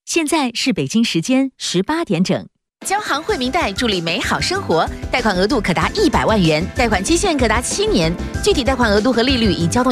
现在是北京时间18点整。 交行惠民贷助力美好生活，贷款额度可达100万元，贷款期限可达7年，具体贷款额度和利率以交通